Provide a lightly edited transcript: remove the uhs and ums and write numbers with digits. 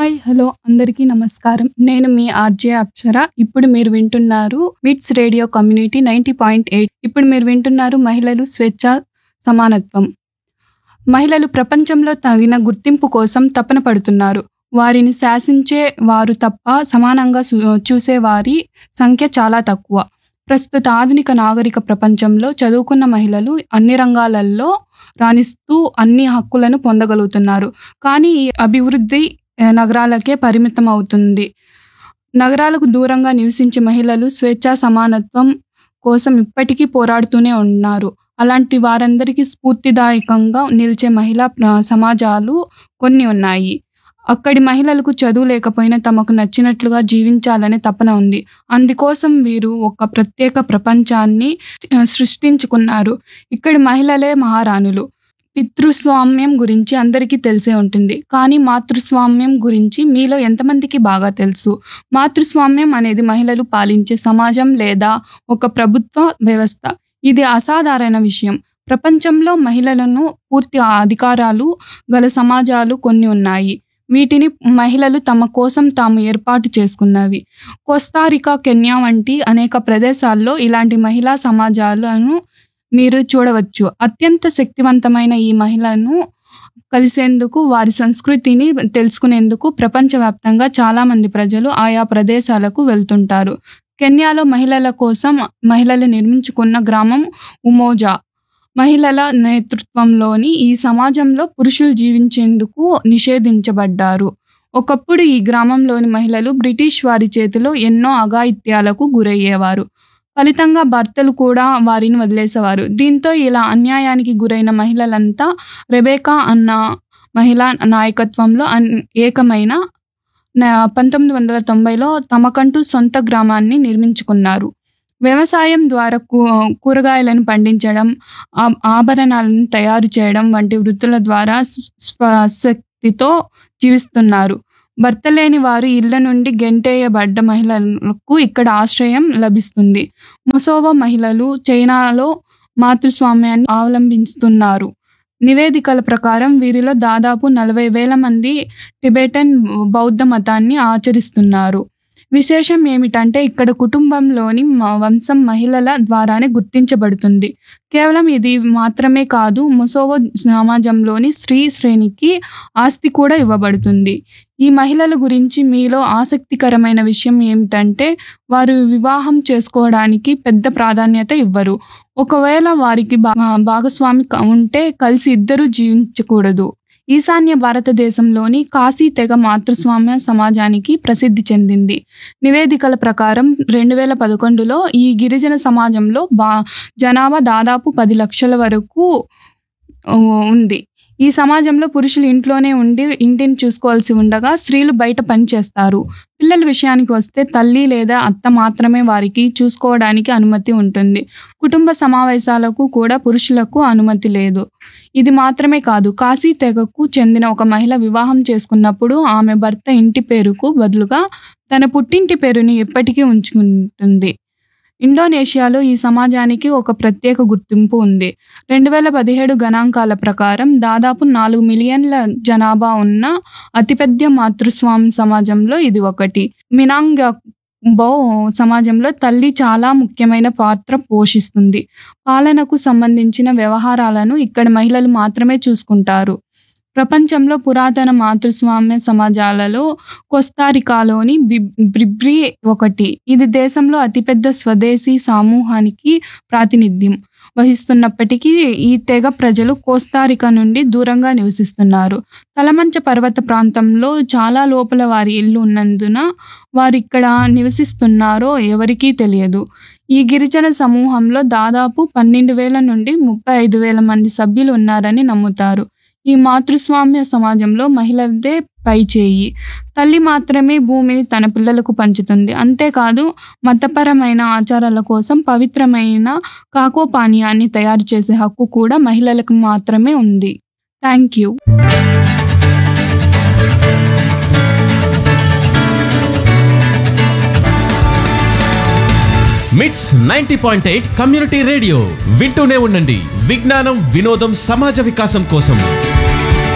Hi hello అందరికీ నమస్కారం. నేను మీ ఆర్జే అప్సర. ఇప్పుడు మీరు వింటున్నారు మిట్స్ రేడియో కమ్యూనిటీ 90.8. ఇప్పుడు మీరు వింటున్నారు మహిళలు స్వేచ్ఛ సమానత్వం. మహిళలు ప్రపంచంలో తగిన గుర్తింపు కోసం తపన పడుతున్నారు. వారిని శాసించే వారు తప్ప సమానంగా చూసే వారి సంఖ్య చాలా తక్కువ. ప్రస్తుత ఆధునిక నాగరిక ప్రపంచంలో చదువుకున్న మహిళలు అన్ని రంగాలలో రాణిస్తూ అన్ని హక్కులను పొందగలుగుతున్నారు. కానీ ఈ అభివృద్ధి నగరాలకే పరిమితం అవుతుంది. నగరాలకు దూరంగా నివసించే మహిళలు స్వేచ్ఛా సమానత్వం కోసం ఇప్పటికీ పోరాడుతూనే ఉన్నారు. అలాంటి వారందరికీ స్ఫూర్తిదాయకంగా నిలిచే మహిళా సమాజాలు కొన్ని ఉన్నాయి. అక్కడి మహిళలకు చదువు లేకపోయినా తమకు నచ్చినట్లుగా జీవించాలనే తపన ఉంది. అందుకోసం వీరు ఒక ప్రత్యేక ప్రపంచాన్ని సృష్టించుకున్నారు. ఇక్కడి మహిళలే మహారాణులు. పితృస్వామ్యం గురించి అందరికీ తెలిసే ఉంటుంది. కానీ మాతృస్వామ్యం గురించి మీలో ఎంతమందికి బాగా తెలుసు? మాతృస్వామ్యం అనేది మహిళలు పాలించే సమాజం లేదా ఒక ప్రభుత్వ వ్యవస్థ. ఇది అసాధారణ విషయం. ప్రపంచంలో మహిళలను పూర్తి అధికారాలు గల సమాజాలు కొన్ని ఉన్నాయి. వీటిని మహిళలు తమ కోసం తాము ఏర్పాటు చేసుకున్నవి. కోస్తారికా, కెన్యా వంటి అనేక ప్రదేశాల్లో ఇలాంటి మహిళా సమాజాలను మీరు చూడవచ్చు. అత్యంత శక్తివంతమైన ఈ మహిళలను కలిసేందుకు, వారి సంస్కృతిని తెలుసుకునేందుకు ప్రపంచవ్యాప్తంగా చాలామంది ప్రజలు ఆయా ప్రదేశాలకు వెళ్తుంటారు. కెన్యాలో మహిళల కోసం మహిళలు నిర్మించుకున్న గ్రామం ఉమోజా. మహిళల నేతృత్వంలోని ఈ సమాజంలో పురుషులు జీవించేందుకు నిషేధించబడ్డారు. ఒకప్పుడు ఈ గ్రామంలోని మహిళలు బ్రిటిష్ వారి చేతిలో ఎన్నో అఘాయిత్యాలకు గురయ్యేవారు. ఫలితంగా భర్తలు కూడా వారిని వదిలేసేవారు. దీంతో ఇలా అన్యాయానికి గురైన మహిళలంతా రెబేకా అన్న మహిళా నాయకత్వంలో ఏకమైన 1990లో తమకంటూ సొంత గ్రామాన్ని నిర్మించుకున్నారు. వ్యవసాయం ద్వారా కూరగాయలను పండించడం, ఆభరణాలను తయారు చేయడం వంటి వృత్తుల ద్వారా స్వశక్తితో జీవిస్తున్నారు. భర్త లేని వారు ఇళ్ల నుండి గెంటేయబడ్డ మహిళలకు ఇక్కడ ఆశ్రయం లభిస్తుంది. మొసోవో మహిళలు చైనాలో మాతృస్వామ్యాన్ని అవలంబిస్తున్నారు. నివేదికల ప్రకారం వీరిలో దాదాపు 40,000 మంది టిబెటన్ బౌద్ధ మతాన్ని ఆచరిస్తున్నారు. విశేషం ఏమిటంటే ఇక్కడ కుటుంబంలోని వంశం మహిళల ద్వారానే గుర్తించబడుతుంది. కేవలం ఇది మాత్రమే కాదు, మొసోవో సమాజంలోని స్త్రీ శ్రేణికి ఆస్తి కూడా ఇవ్వబడుతుంది. ఈ మహిళల గురించి మీలో ఆసక్తికరమైన విషయం ఏమిటంటే వారు వివాహం చేసుకోవడానికి పెద్ద ప్రాధాన్యత ఇవ్వరు. ఒకవేళ వారికి భాగస్వామి ఉంటే కలిసి ఇద్దరూ జీవించకూడదు. ఈశాన్య భారతదేశంలోని కాశీ తెగ మాతృస్వామ్య సమాజానికి ప్రసిద్ధి చెందింది. నివేదికల ప్రకారం 2011లో ఈ గిరిజన సమాజంలో జనాభా దాదాపు 10 లక్షల వరకు ఉంది. ఈ సమాజంలో పురుషులు ఇంట్లోనే ఉండి ఇంటిని చూసుకోవాల్సి ఉండగా స్త్రీలు బయట పనిచేస్తారు. పిల్లల విషయానికి వస్తే తల్లి లేదా అత్త మాత్రమే వారికి చూసుకోవడానికి అనుమతి ఉంటుంది. కుటుంబ సమావేశాలకు కూడా పురుషులకు అనుమతి లేదు. ఇది మాత్రమే కాదు, కాశీ తెగకు చెందిన ఒక మహిళ వివాహం చేసుకున్నప్పుడు ఆమె భర్త ఇంటి పేరుకు బదులుగా తన పుట్టింటి పేరుని ఎప్పటికీ ఉంచుకుంటుంది. ఇండోనేషియాలో ఈ సమాజానికి ఒక ప్రత్యేక గుర్తింపు ఉంది. 2017 గణాంకాల ప్రకారం దాదాపు 4 మిలియన్ల జనాభా ఉన్న అతిపెద్ద మాతృస్వామ్య సమాజంలో ఇది ఒకటి. మినాంగ్బో సమాజంలో తల్లి చాలా ముఖ్యమైన పాత్ర పోషిస్తుంది. పాలనకు సంబంధించిన వ్యవహారాలను ఇక్కడ మహిళలు మాత్రమే చూసుకుంటారు. ప్రపంచంలో పురాతన మాతృస్వామ్య సమాజాలలో కోస్తారికాలోని బ్రిబ్రి ఒకటి. ఇది దేశంలో అతిపెద్ద స్వదేశీ సమూహానికి ప్రాతినిధ్యం వహిస్తున్నప్పటికీ ఈ తెగ ప్రజలు కోస్తారికా నుండి దూరంగా నివసిస్తున్నారు. తలమంచ పర్వత ప్రాంతంలో చాలా లోపల వారి ఇల్లు ఉన్నందున వారిక్కడ నివసిస్తున్నారో ఎవరికీ తెలియదు. ఈ గిరిజన సమూహంలో దాదాపు 12,000 నుండి 35,000 మంది సభ్యులు ఉన్నారని నమ్ముతారు. ఈ మాతృస్వామ్య సమాజంలో మహిళలదే పైచేయి. తల్లి మాత్రమే భూమిని తన పిల్లలకు పంచుతుంది. అంతేకాదు, మతపరమైన ఆచారాల కోసం పవిత్రమైన కాకో పానీయాన్ని తయారు చేసే హక్కు కూడా మహిళలకు మాత్రమే ఉంది. Thank you. మిట్స్ 90.8 కమ్యూనిటీ రేడియో వింటూనే ఉండండి. విజ్ఞానం, వినోదం, సమాజ వికాసం కోసం.